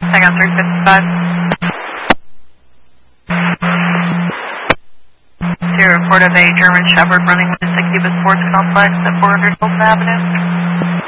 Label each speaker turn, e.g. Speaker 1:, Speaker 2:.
Speaker 1: Hang on, 355. To report of a German Shepherd running with a Cuba Sports Complex at 400 Hilton Avenue.